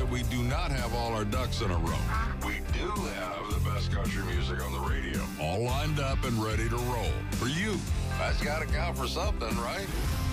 that we do not have all our ducks in a row. We do have the best country music on the radio. All lined up and ready to roll. For you. That's got to count for something, right?